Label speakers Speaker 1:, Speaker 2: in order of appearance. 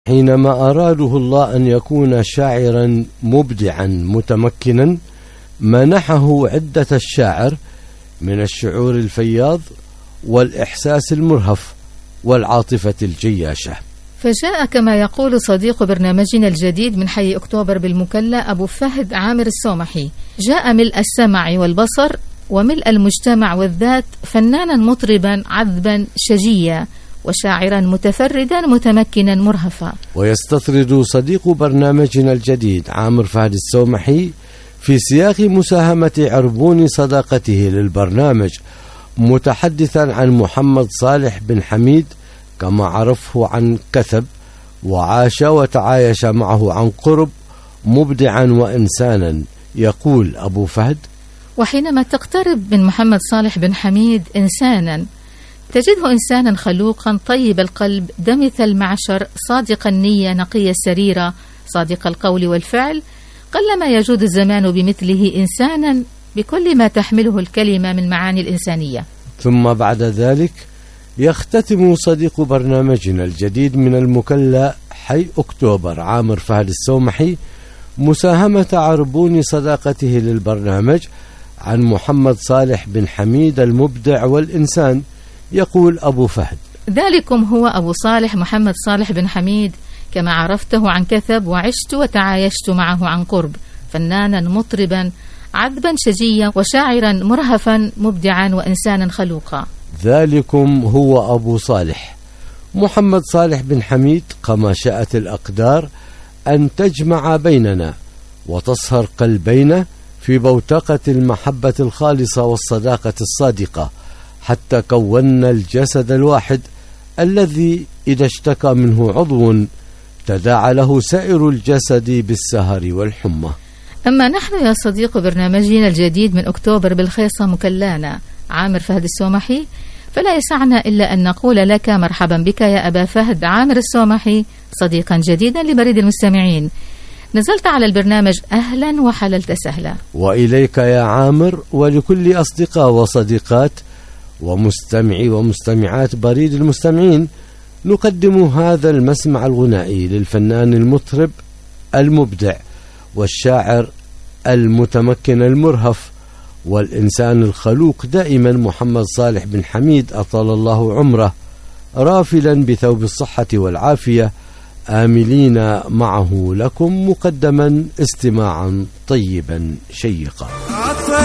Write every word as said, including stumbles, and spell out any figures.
Speaker 1: حينما أراده الله أن يكون شاعرا مبدعا متمكنا منحه عدة الشاعر من الشعور الفياض والإحساس المرهف والعاطفة الجياشة.
Speaker 2: فجاء كما يقول صديق برنامجنا الجديد من حي أكتوبر بالمكلا أبو فهد عامر السومحي، جاء ملء السمع والبصر وملء المجتمع والذات، فنانا مطربا عذبا شجيا وشاعرا متفردا متمكنا مرهفا.
Speaker 1: ويستطرد صديق برنامجنا الجديد عامر فهد السومحي في سياق مساهمة عربون صداقته للبرنامج متحدثا عن محمد صالح بن حميد كما عرفه عن كثب وعاش وتعايش معه عن قرب مبدعا وإنسانا. يقول أبو فهد:
Speaker 2: وحينما تقترب من محمد صالح بن حميد إنسانا تجده إنسانا خلوقا طيب القلب دمث المعشر صادق النية نقي السريرة صادق القول والفعل، قلما يجود الزمان بمثله إنسانا بكل ما تحمله الكلمة من معاني الإنسانية.
Speaker 1: ثم بعد ذلك يختتم صديق برنامجنا الجديد من المكلا حي أكتوبر عامر فهد السومحي مساهمة عربون صداقته للبرنامج عن محمد صالح بن حميد المبدع والإنسان. يقول أبو فهد:
Speaker 2: ذلكم هو أبو صالح محمد صالح بن حميد كما عرفته عن كثب وعشت وتعايشت معه عن قرب، فنانا مطربا عذبا شجيا وشاعرا مرهفا مبدعا وإنسانا خلوقا.
Speaker 1: ذلكم هو أبو صالح محمد صالح بن حميد كما شاءت الأقدار أن تجمع بيننا وتصهر قلبينا في بوتقة المحبة الخالصة والصداقة الصادقة حتى كونا الجسد الواحد الذي إذا اشتكى منه عضو تداعى له سائر الجسد بالسهر والحمى.
Speaker 2: أما نحن يا صديق برنامجنا الجديد من أكتوبر بالخيصة مكلانا عامر فهد السومحي فلا يسعنا إلا أن نقول لك مرحبا بك يا أبا فهد عامر السومحي صديقا جديدا لبريد المستمعين. نزلت على البرنامج أهلا وحللت سهلا.
Speaker 1: وإليك يا عامر ولكل أصدقاء وصديقات ومستمعي ومستمعات بريد المستمعين نقدم هذا المسمع الغنائي للفنان المطرب المبدع والشاعر المتمكن المرهف والإنسان الخلوق دائما محمد صالح بن حميد أطال الله عمره، رافلا بثوب الصحة والعافية، آملين معه لكم مقدما استماعا طيبا شيقا.